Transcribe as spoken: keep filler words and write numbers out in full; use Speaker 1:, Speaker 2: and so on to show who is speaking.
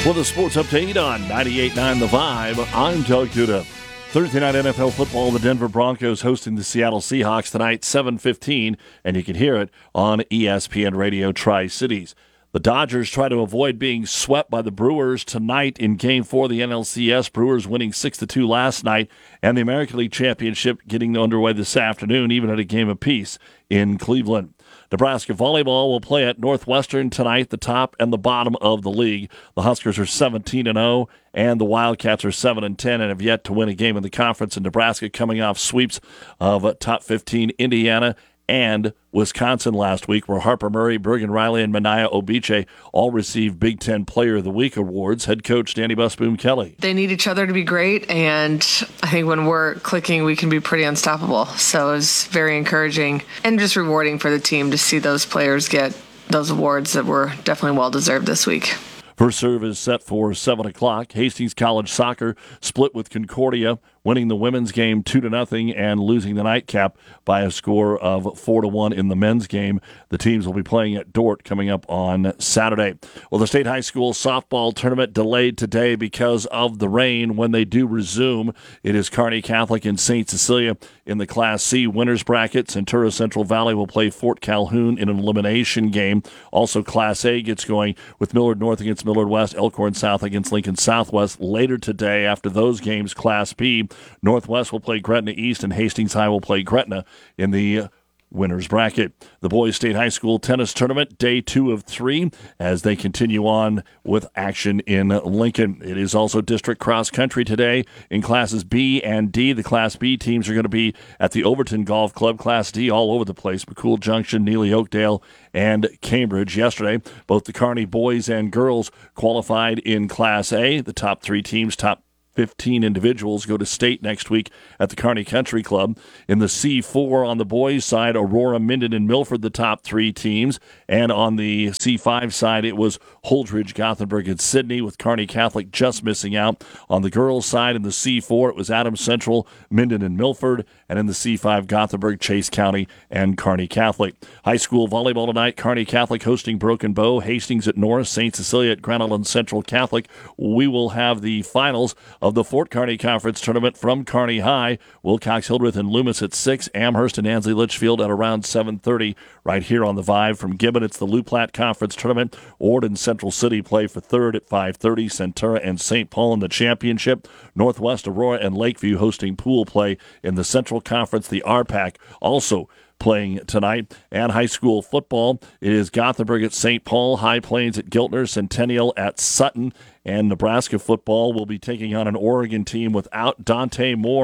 Speaker 1: For the sports update on ninety-eight point nine The Vibe, I'm Doug Duda. Thursday night N F L football, the Denver Broncos hosting the Seattle Seahawks tonight, seven fifteen, and you can hear it on E S P N Radio Tri-Cities. The Dodgers try to avoid being swept by the Brewers tonight in Game four of the N L C S. Brewers winning six to two last night, and the American League Championship getting underway this afternoon, even at a game apiece in Cleveland. Nebraska volleyball will play at Northwestern tonight, the top and the bottom of the league. The Huskers are seventeen and oh, and the Wildcats are seven and ten and have yet to win a game in the conference. And Nebraska coming off sweeps of top fifteen Indiana and Wisconsin last week, where Harper Murray, Bergen Riley, and Mania Obiche all received Big Ten Player of the Week awards. Head coach Danny Busboom Kelly.
Speaker 2: They need each other to be great, and I think when we're clicking, we can be pretty unstoppable. So it was very encouraging and just rewarding for the team to see those players get those awards that were definitely well-deserved this week.
Speaker 1: First serve is set for seven o'clock. Hastings College Soccer split with Concordia, winning the women's game two to nothing and losing the nightcap by a score of four to one in the men's game. The teams will be playing at Dordt coming up on Saturday. Well, the state high school softball tournament delayed today because of the rain. When they do resume, it is Kearney Catholic and Saint Cecilia in the Class C winners bracket. Centura Central Valley will play Fort Calhoun in an elimination game. Also, Class A gets going with Millard North against Millard West, Elkhorn South against Lincoln Southwest. Later today, after those games, Class B, Northwest will play Gretna East and Hastings High will play Gretna in the winners bracket. The boys state high school tennis tournament, day two of three, as they continue on with action in Lincoln. It is also district cross country today in classes B and D. The Class B teams are going to be at the Overton Golf Club. Class D all over the place. McCool Junction, Neely Oakdale, and Cambridge. Yesterday, both the Kearney boys and girls qualified in Class A. The top three teams, top fifteen individuals, go to state next week at the Kearney Country Club. In the C four on the boys' side, Aurora, Minden, and Milford, the top three teams. And on the C five side, it was Holdridge, Gothenburg, and Sydney, with Kearney Catholic just missing out. On the girls' side, in the C four, it was Adams Central, Minden, and Milford. And in the C five, Gothenburg, Chase County, and Kearney Catholic. High school volleyball tonight, Kearney Catholic hosting Broken Bow, Hastings at Norris, Saint Cecilia at Grand Island Central Catholic. We will have the finals of the Fort Kearney Conference Tournament from Kearney High. Wilcox, Hildreth, and Loomis at six. Amherst and Ansley Litchfield at around seven thirty. Right here on the Vibe from Gibbon, it's the Loup Platte Conference Tournament. Ord and Central City play for third at five thirty. Centura and Saint Paul in the championship. Northwest, Aurora, and Lakeview hosting pool play in the Central Conference. The R PAC also playing tonight. And high school football, it is Gothenburg at Saint Paul, High Plains at Giltner, Centennial at Sutton, and Nebraska football will be taking on an Oregon team without Dante Moore.